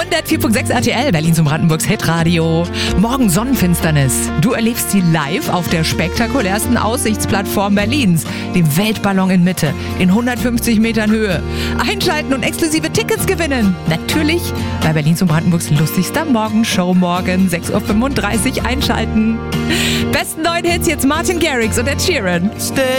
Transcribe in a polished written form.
104.6 RTL, Berlins und Brandenburgs Hitradio. Morgen Sonnenfinsternis. Du erlebst sie live auf der spektakulärsten Aussichtsplattform Berlins, dem Weltballon in Mitte, in 150 Metern Höhe. Einschalten und exklusive Tickets gewinnen. Natürlich bei Berlins und Brandenburgs lustigster Morgenshow morgen 6.35 Uhr einschalten. Besten neuen Hits jetzt Martin Garrix und Ed Sheeran.